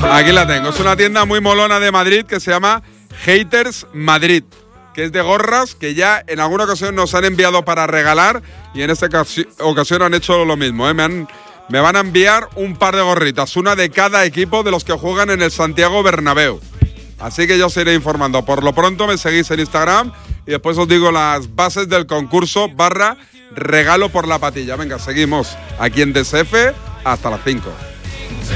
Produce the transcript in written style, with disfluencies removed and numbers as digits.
Aquí la tengo. Es una tienda muy molona de Madrid que se llama Haters Madrid, que es de gorras que ya en alguna ocasión nos han enviado para regalar y en esta ocasión han hecho lo mismo, ¿eh? Me van a enviar un par de gorritas, una de cada equipo de los que juegan en el Santiago Bernabéu. Así que yo os iré informando. Por lo pronto me seguís en Instagram y después os digo las bases del concurso /regalo por la patilla. Venga, seguimos aquí en DSF hasta las 5.